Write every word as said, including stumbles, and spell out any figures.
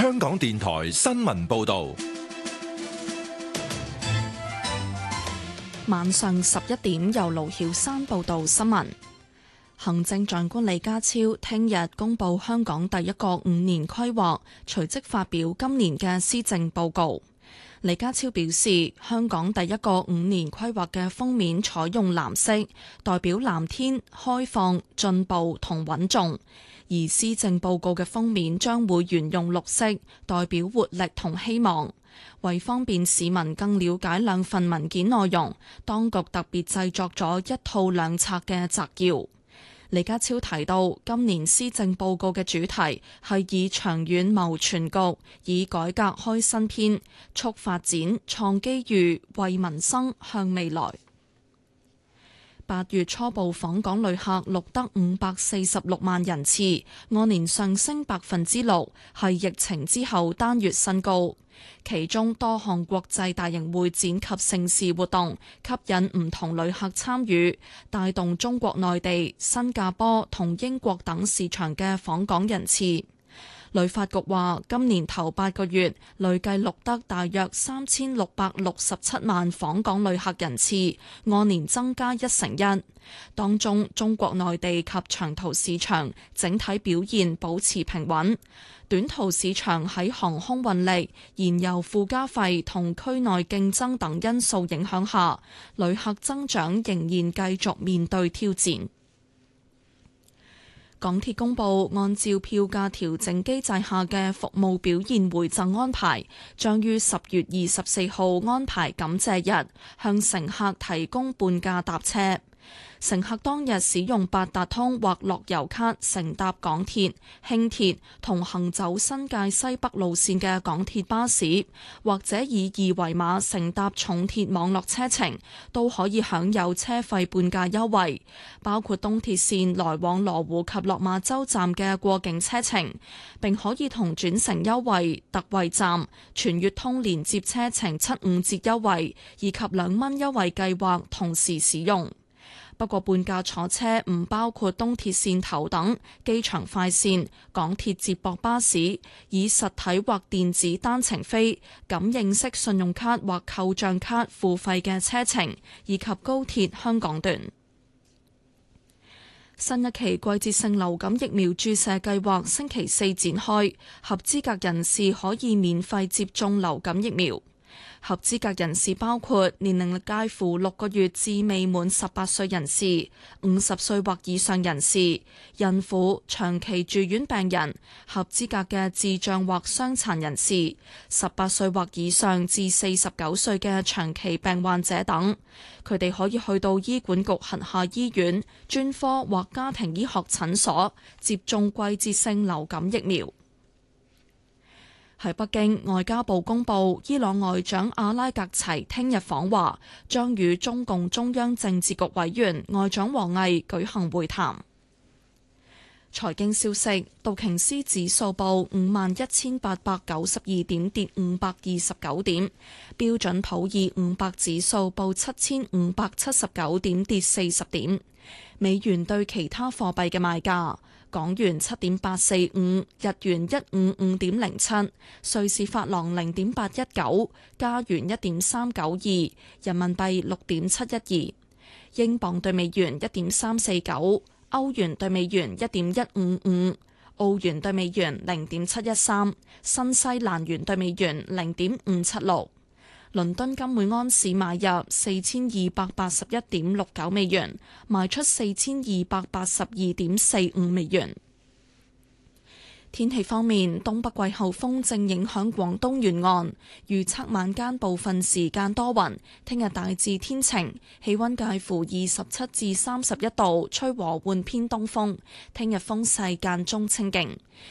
香港電台新聞報道。 晚上十一點，由盧曉山報道新聞。行政長官李家超聽日公布香港第一個五年規劃，隨即發表今年嘅施政報告。李家超表示，香港第一個五年規劃嘅封面採用藍色，代表藍天、開放、進步同穩重；而施政報告嘅封面將會沿用綠色，代表活力同希望。為方便市民更了解兩份文件內容，當局特別製作咗一套兩冊嘅摘要。李家超提到，今年施政報告嘅主題係以長遠謀全局，以改革開新篇，促發展、創機遇，為民生向未來。八月初步訪港旅客錄得五百四十六萬人次，按年上升百分之六，係疫情之後單月新高。其中多項國際大型會展及盛事活動吸引唔同旅客參與，帶動中國內地、新加坡同英國等市場嘅訪港人次。旅發局話，今年頭八個月累計錄得大約三千六百六十七萬訪港旅客人次，按年增加一成一。當中中國內地及長途市場整體表現保持平穩，短途市場喺航空運力、燃油附加費同區內競爭等因素影響下，旅客增長仍然繼續面對挑戰。港鐵公佈，按照票價調整機制下嘅服務表現回贈安排，將於十月二十四號安排感謝日，向乘客提供半價搭車。乘客當日使用八達通或樂悠卡乘搭港鐵、輕鐵同行走新界西北路線嘅港鐵巴士，或者以二維碼乘搭重鐵網絡車程，都可以享有車費半價優惠，包括東鐵線來往羅湖及落馬洲站嘅過境車程，並可以同轉乘優惠、特惠站、全粵通連接車程七五折優惠以及兩蚊優惠計劃同時使用。不過半價坐車唔包括東鐵線頭等、機場快線、港鐵接駁巴士、以實體或電子單程飛、感應式信用卡或扣賬卡付費嘅車程，以及高鐵香港段。新一期季節性流感疫苗注射計劃星期四展開，合資格人士可以免費接種流感疫苗。合資格人士包括年齡介乎六個月至未滿十八歲人士、五十歲或以上人士、孕婦、長期住院病人、合資格嘅智障或傷殘人士、十八歲或以上至四十九歲嘅長期病患者等。佢哋可以去到醫管局轄下醫院、專科或家庭醫學診所接種季節性流感疫苗。喺北京，外交部公布，伊朗外長阿拉格齊聽日訪華，將與中共中央政治局委員外長王毅舉行會談。財經消息，道瓊斯指數報五萬一千八百九十二點，跌五百二十九點；標準普爾五百指數報七千五百七十九點，跌四十點。美元對其他貨幣嘅賣價。港元七點八四五，日元一五五點零七，瑞士法郎零點八一九，加元一點三九二，人民幣六點七一二，英鎊對美元一點三四九，歐元對美元一點一五五，澳元對美元零點七一三，新西蘭元對美元零點五七六。倫敦金每安士買入四千二百八十一點六九美元，賣出四千二百八十二點四五美元。天氣方面，東北季候風正影響廣東沿岸，預測晚間部分時間多雲，聽日大致天晴，氣溫介乎二十七至三十一度，吹和緩偏東風，聽日風勢間中清勁。